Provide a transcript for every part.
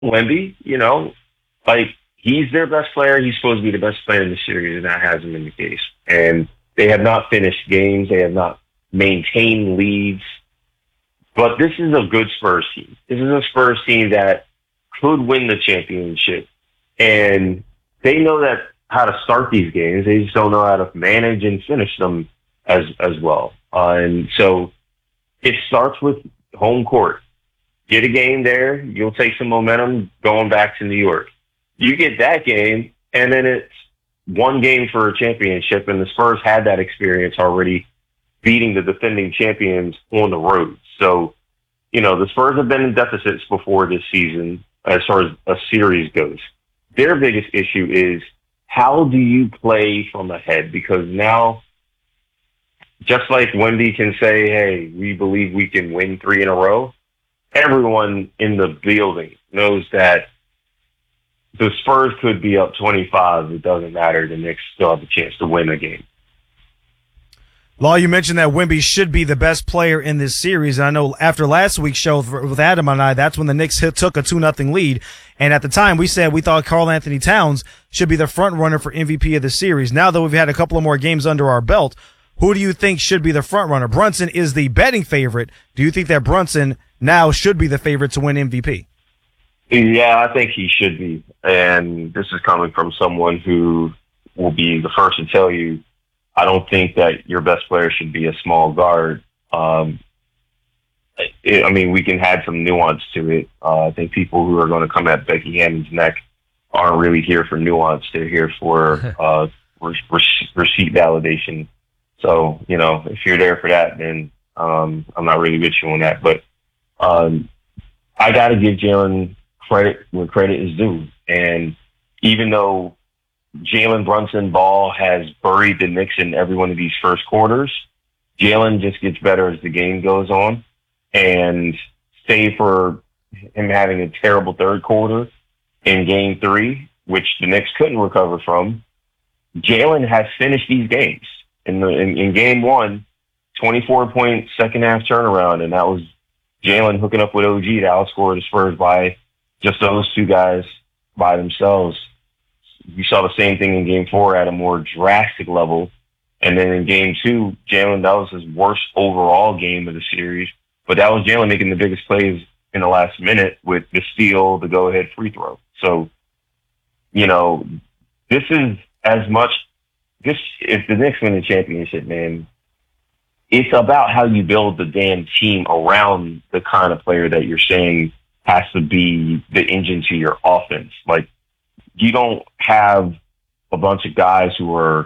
Wemby, like he's their best player. He's supposed to be the best player in the series, and that hasn't been the case. And they have not finished games. They have not maintained leads. But this is a good Spurs team. This is a Spurs team that could win the championship. And they know that how to start these games. They just don't know how to manage and finish them as well. And so it starts with home court. Get a game there, you'll take some momentum going back to New York. You get that game, and then it's one game for a championship, and the Spurs had that experience already beating the defending champions on the road. So, the Spurs have been in deficits before this season as far as a series goes. Their biggest issue is how do you play from ahead? Because now, just like Wemby can say, hey, we believe we can win 3 in a row, everyone in the building knows that the Spurs could be up 25. It doesn't matter. The Knicks still have a chance to win a game. Law, you mentioned that Wemby should be the best player in this series. And I know after last week's show with Adam and I, that's when the Knicks took a 2-0 lead. And at the time, we said we thought Karl Anthony Towns should be the front runner for MVP of the series. Now that we've had a couple of more games under our belt, who do you think should be the front runner? Brunson is the betting favorite. Do you think that Brunson now should be the favorite to win MVP? Yeah, I think he should be. And this is coming from someone who will be the first to tell you, I don't think that your best player should be a small guard. We can add some nuance to it. I think people who are going to come at Becky Hammon's neck aren't really here for nuance. They're here for receipt validation. So, if you're there for that, then I'm not really with you on that. But I got to give Jalen credit where credit is due. And even though Jalen Brunson ball has buried the Knicks in every one of these first quarters, Jalen just gets better as the game goes on. And save for him having a terrible third quarter in game 3, which the Knicks couldn't recover from, Jalen has finished these games. In game 1, 24-point second half turnaround, and that was Jalen hooking up with OG to outscore the Spurs by just those two guys by themselves. You saw the same thing in game 4 at a more drastic level. And then in game 2, Jalen, that was his worst overall game of the series. But that was Jalen making the biggest plays in the last minute with the steal, the go-ahead free throw. So, this is as much if the Knicks win the championship, man, it's about how you build the damn team around the kind of player that you're saying has to be the engine to your offense. Like, you don't have a bunch of guys who are,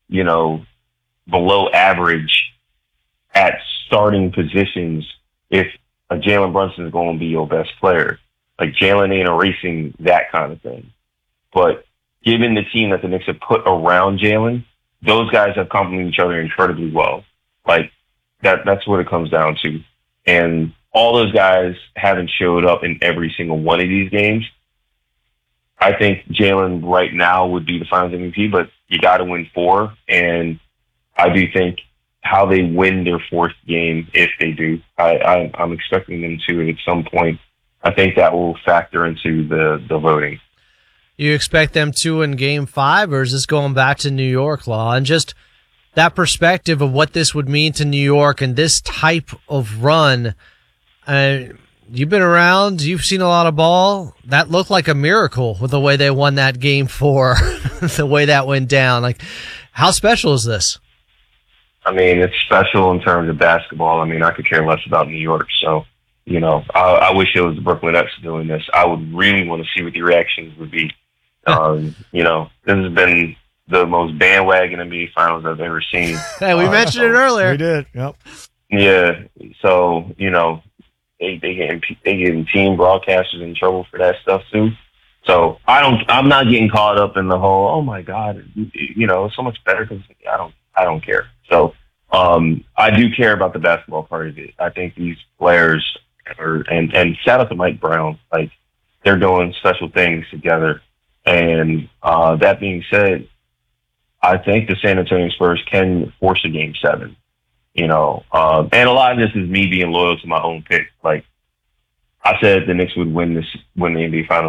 below average at starting positions if a Jalen Brunson is going to be your best player. Like, Jalen ain't erasing that kind of thing. But given the team that the Knicks have put around Jalen, those guys have complemented each other incredibly well. Like, that's what it comes down to. And all those guys haven't showed up in every single one of these games. I think Jalen right now would be the Finals MVP, but you got to win 4. And I do think how they win their 4th game, if they do, I'm expecting them to at some point. I think that will factor into the voting. You expect them to in Game 5, or is this going back to New York, Law? And just that perspective of what this would mean to New York and this type of run. You've been around. You've seen a lot of ball. That looked like a miracle with the way they won that Game 4, the way that went down. Like, how special is this? It's special in terms of basketball. I could care less about New York. So, I wish it was the Brooklyn Nets doing this. I would really want to see what the reactions would be. This has been the most bandwagon NBA Finals I've ever seen. Hey, we mentioned it earlier. We did. Yep. Yeah. So, they getting team broadcasters in trouble for that stuff too. So I'm not getting caught up in the whole, oh my God, it's so much better because I don't care. So, I do care about the basketball part of it. I think these players and shout out to Mike Brown, like, they're doing special things together. And, that being said, I think the San Antonio Spurs can force a Game 7. And a lot of this is me being loyal to my own pick. Like, I said the Knicks would win the NBA Finals.